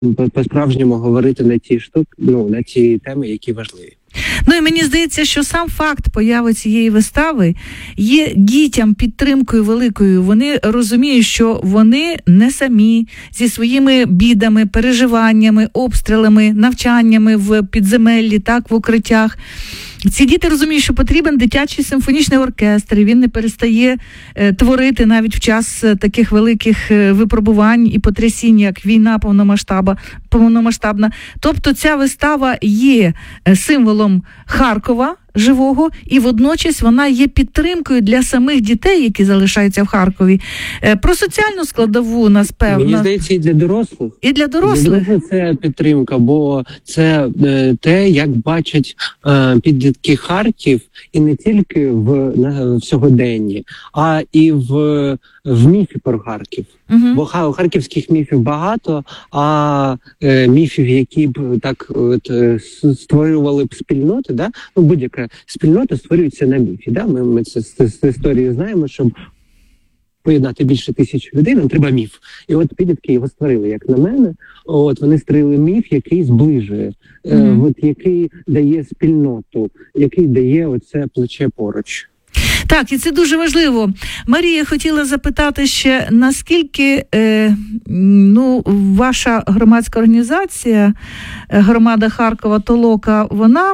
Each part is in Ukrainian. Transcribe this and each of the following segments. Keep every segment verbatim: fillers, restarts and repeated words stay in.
по-справжньому говорити на ті штуки, ну, на ті теми, які важливі. Ну і мені здається, що сам факт появи цієї вистави є дітям підтримкою великою. Вони розуміють, що вони не самі зі своїми бідами, переживаннями, обстрілами, навчаннями в підземеллі, так, в укриттях. Ці діти розуміють, що потрібен дитячий симфонічний оркестр, і він не перестає е, творити навіть в час е, таких великих е, випробувань і потрясінь, як війна повномасштабна, повномасштабна. Тобто ця вистава є е, символом Харкова живого, і водночас вона є підтримкою для самих дітей, які залишаються в Харкові. Е, про соціальну складову нас певно. Мені здається, і для дорослих. І для дорослих. Для дорослих це підтримка, бо це е, те, як бачать е, підлітки Харків, і не тільки в, на, в сьогоденні, а і в, в міфі про Харків. Uh-huh. Бо харківських міфів багато, а е, міфів, які б так от, е, створювали б спільноти, да? Ну, будь-яка спільнота створюється на міфі. Да? Ми, ми це з, з історії знаємо, щоб поєднати більше тисяч людей, нам треба міф. І от підлітки його створили, як на мене. От вони створили міф, який зближує, mm-hmm. е, от який дає спільноту, який дає оце плече поруч. Так, і це дуже важливо. Марія, хотіла запитати ще, наскільки е, ну, ваша громадська організація, громада Харкова Толока, вона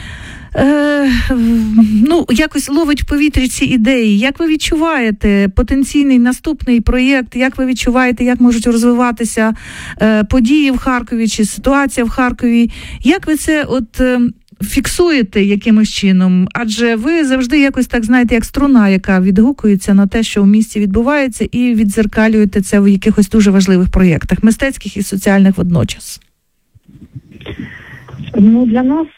Е, ну, якось ловить в повітрі ці ідеї. Як ви відчуваєте потенційний наступний проєкт? Як ви відчуваєте, як можуть розвиватися е, події в Харкові чи ситуація в Харкові? Як ви це от е, фіксуєте якимось чином? Адже ви завжди якось так, знаєте, як струна, яка відгукується на те, що в місті відбувається, і віддзеркалюєте це в якихось дуже важливих проєктах, мистецьких і соціальних водночас. Ну, для нас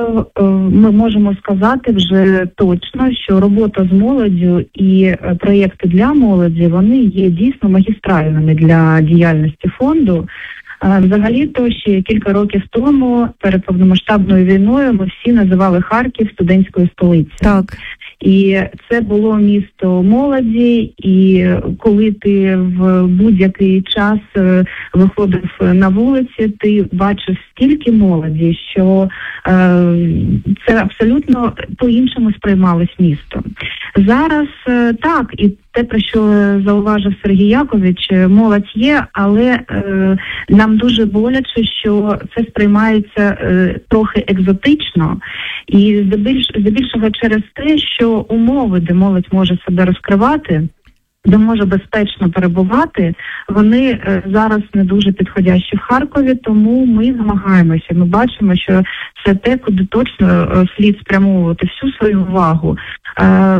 ми можемо сказати вже точно, що робота з молоддю і проєкти для молоді, вони є дійсно магістральними для діяльності фонду. Взагалі-то ще кілька років тому, перед повномасштабною війною, ми всі називали Харків студентською столицею. Так. І це було місто молоді, і коли ти в будь-який час виходив на вулиці, ти бачив стільки молоді, що е, це абсолютно по-іншому сприймалось місто. Зараз е, так, і те, про що зауважив Сергій Якович, молодь є, але е, нам дуже боляче, що це сприймається е, трохи екзотично, і здебільш, здебільшого через те, що умови, де молодь може себе розкривати, де може безпечно перебувати, вони е, зараз не дуже підходящі в Харкові, тому ми намагаємося. Ми бачимо, що це те, куди точно е, слід спрямовувати всю свою увагу. Е,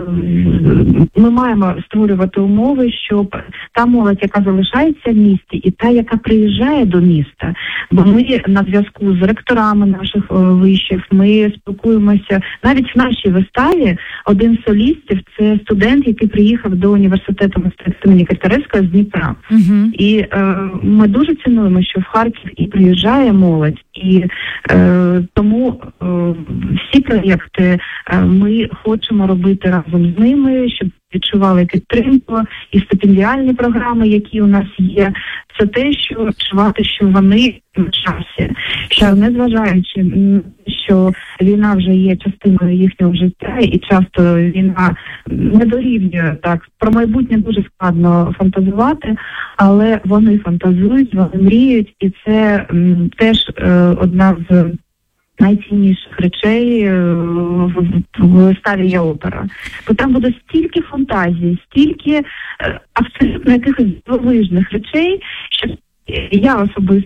ми маємо створювати умови, щоб та молодь, яка залишається в місті, і та, яка приїжджає до міста, бо ми на зв'язку з ректорами наших е, вишів, ми спілкуємося. Навіть в нашій виставі один з солістів – це студент, який приїхав до університету мистецтва імені Котляревського з Дніпра. Uh-huh. І е, ми дуже цінуємо, що в Харків і приїжджає молодь, і е, тому е, всі проєкти е, ми хочемо робити разом з ними, щоб відчували підтримку, і стипендіальні програми, які у нас є, це те, що відчувати, що вони на часі, що незважаючи, що війна вже є частиною їхнього життя, і часто війна не дорівнює, так, про майбутнє дуже складно фантазувати, але вони фантазують, вони мріють, і це м, теж е, одна з найцінніших речей в, в виставі «Я опера». Бо там буде стільки фантазії, стільки е, абсолютно якихось дивовижних речей, що я особисто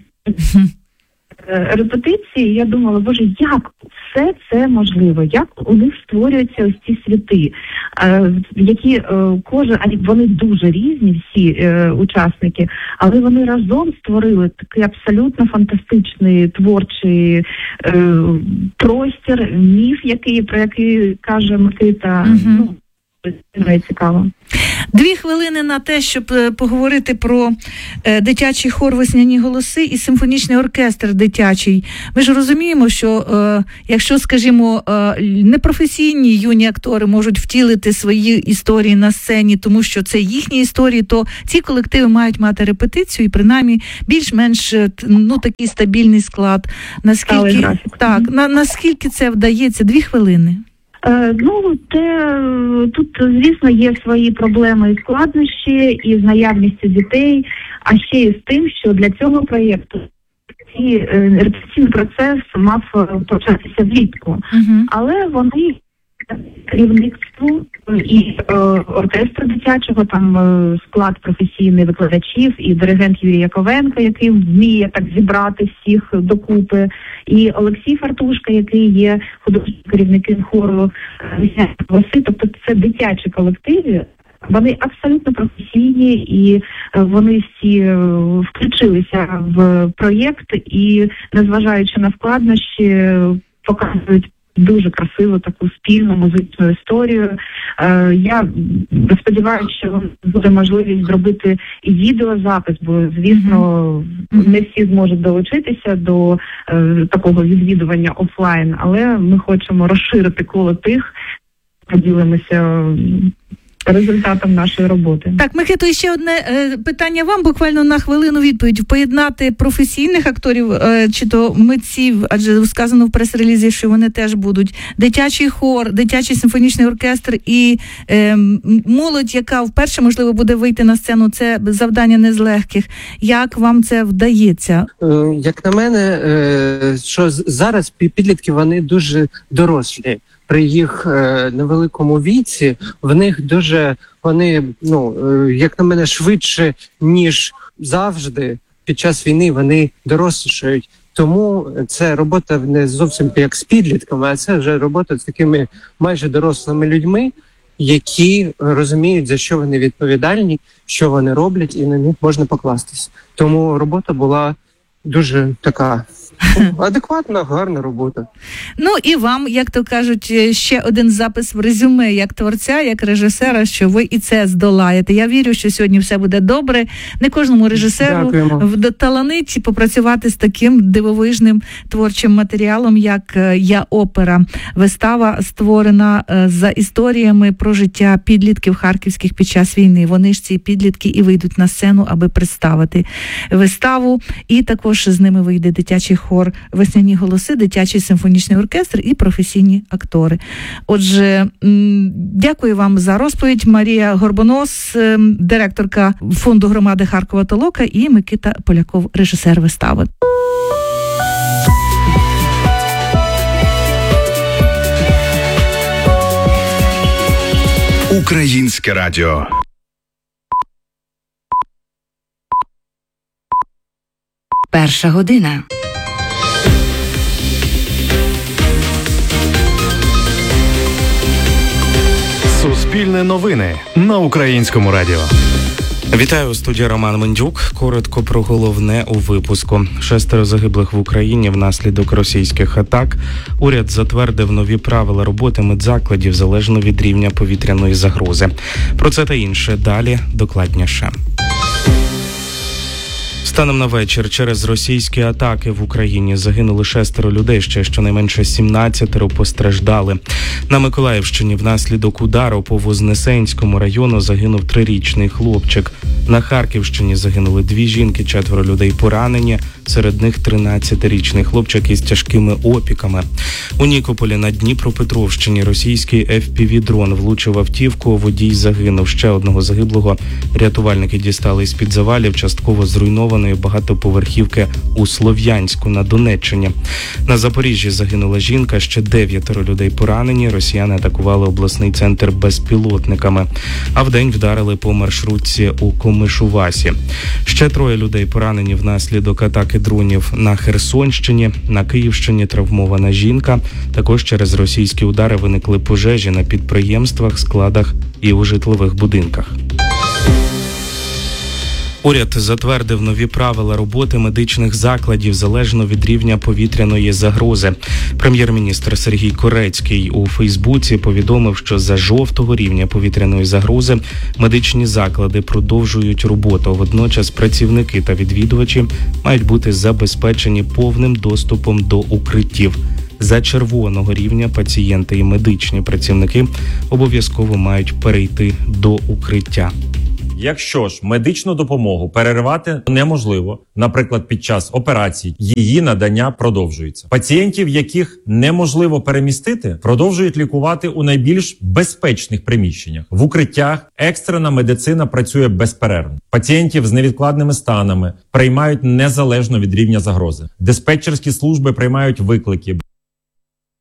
е, репетиції, я думала, боже, як все це можливо, як у них створюються ось ці світи, е, які е, кожен, вони дуже різні, всі е, учасники, але вони разом створили такий абсолютно фантастичний творчий е, простір, міф, який, про який каже Микита, uh-huh. ну, дуже цікаво. Дві хвилини на те, щоб поговорити про е, дитячий хор «Весняні голоси» і симфонічний оркестр дитячий. Ми ж розуміємо, що е, якщо, скажімо, е, непрофесійні юні актори можуть втілити свої історії на сцені, тому що це їхні історії, то ці колективи мають мати репетицію і принаймні більш-менш ну такий стабільний склад. Наскільки так, на наскільки це вдається? Дві хвилини. Ну, те, тут, звісно, є свої проблеми і складнощі, і з наявністю дітей, а ще й з тим, що для цього проєкту цей репетиційний процес мав початися влітку. Uh-huh. Але вони керівництву і е, оркестру дитячого, там е, склад професійний викладачів, і диригент Юрій Яковенко, який вміє так зібрати всіх докупи, і Олексій Фартушка, який є художнім керівником хору «Весняні голоси». Тобто це дитячі колективи, вони абсолютно професійні, і вони всі включилися в проєкт і, незважаючи на складнощі, показують дуже красиву таку спільну музичну історію. Е, я сподіваюся, що буде можливість зробити і відеозапис, бо, звісно, mm-hmm. не всі зможуть долучитися до е, такого відвідування офлайн, але ми хочемо розширити коло тих, поділимося результатом нашої роботи. Так, Микито, і ще одне е, питання вам, буквально на хвилину відповідь. Поєднати професійних акторів, е, чи то митців, адже сказано в прес-релізі, що вони теж будуть, дитячий хор, дитячий симфонічний оркестр і е, молодь, яка вперше, можливо, буде вийти на сцену, це завдання не з легких. Як вам це вдається? Е, як на мене, е, що зараз підлітки, вони дуже дорослі. При їх е, невеликому віці в них дуже, вони, ну, е, як на мене, швидше, ніж завжди під час війни вони дорослішають. Тому це робота не зовсім як з підлітками, а це вже робота з такими майже дорослими людьми, які розуміють, за що вони відповідальні, що вони роблять, і на них можна покластися. Тому робота була дуже така адекватна, гарна робота. Ну і вам, як то кажуть, ще один запис в резюме як творця, як режисера, що ви і це здолаєте. Я вірю, що сьогодні все буде добре. Не кожному режисеру вталанить попрацювати з таким дивовижним творчим матеріалом, як «Я опера». Вистава створена за історіями про життя підлітків харківських під час війни. Вони ж ці підлітки і вийдуть на сцену, аби представити виставу. І також з ними вийде дитячий хор «Весняні голоси», дитячий симфонічний оркестр і професійні актори. Отже, дякую вам за розповідь. Марія Горбонос, директорка фонду громади Харкова Толока, і Микита Поляков, режисер вистави. Українське радіо. Перша година. Суспільне новини на Українському радіо. Вітаю, у студії Роман Мендюк. Коротко про головне у випуску. Шестеро загиблих в Україні внаслідок російських атак. Уряд затвердив нові правила роботи медзакладів залежно від рівня повітряної загрози. Про це та інше далі докладніше. Станом на вечір через російські атаки в Україні загинули шестеро людей, ще щонайменше сімнадцятеро постраждали. На Миколаївщині внаслідок удару по Вознесенському району загинув трирічний хлопчик. На Харківщині загинули дві жінки, четверо людей поранені, серед них тринадцятирічний хлопчик із тяжкими опіками. У Нікополі на Дніпропетровщині російський еф пі ві-дрон влучив автівку, водій загинув. Ще одного загиблого рятувальники дістали із-під завалів частково зруйнованої багатоповерхівки у Слов'янську на Донеччині. На Запоріжжі загинула жінка, ще дев'ятеро людей поранені. Росіяни атакували обласний центр безпілотниками, а вдень вдарили по маршрутці у Комишувасі. Ще троє людей поранені внаслідок атаки дронів на Херсонщині. На Київщині травмована жінка. Також через російські удари виникли пожежі на підприємствах, складах і у житлових будинках. Уряд затвердив нові правила роботи медичних закладів залежно від рівня повітряної загрози. Прем'єр-міністр Сергій Корецький у Фейсбуці повідомив, що за жовтого рівня повітряної загрози медичні заклади продовжують роботу. Водночас працівники та відвідувачі мають бути забезпечені повним доступом до укриттів. За червоного рівня пацієнти і медичні працівники обов'язково мають перейти до укриття. Якщо ж медичну допомогу переривати неможливо, наприклад, під час операцій, її надання продовжується. Пацієнтів, яких неможливо перемістити, продовжують лікувати у найбільш безпечних приміщеннях. В укриттях екстрена медицина працює безперервно. Пацієнтів з невідкладними станами приймають незалежно від рівня загрози. Диспетчерські служби приймають виклики